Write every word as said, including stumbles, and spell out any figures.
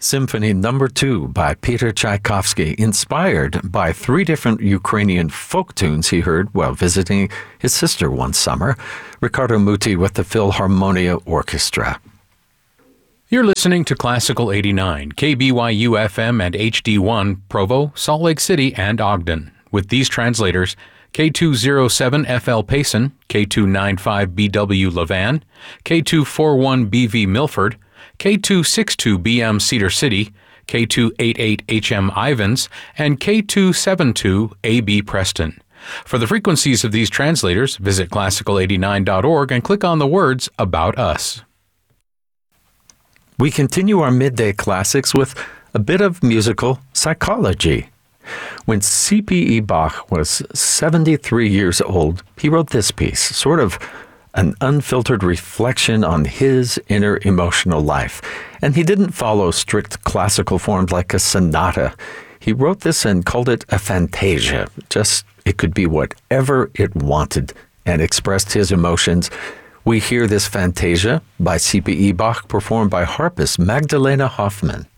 Symphony Number Two by Peter Tchaikovsky, inspired by three different Ukrainian folk tunes he heard while visiting his sister one summer. Riccardo Muti with the Philharmonia Orchestra. You're listening to Classical eighty-nine, K B Y U F M and H D one, Provo, Salt Lake City, and Ogden. With these translators, K two oh seven F L Payson, K two ninety-five B W Levan, K two forty-one B V Milford, K two sixty-two B M Cedar City, K two eighty-eight H M Ivans, and K two seventy-two A B Preston. For the frequencies of these translators, visit classical eighty-nine dot org and click on the words About Us. We continue our midday classics with a bit of musical psychology. When C P E Bach was seventy-three years old, he wrote this piece, sort of an unfiltered reflection on his inner emotional life. And he didn't follow strict classical forms like a sonata. He wrote this and called it a fantasia. Just, it could be whatever it wanted and expressed his emotions. We hear this fantasia by C P E Bach performed by harpist Magdalena Hoffman.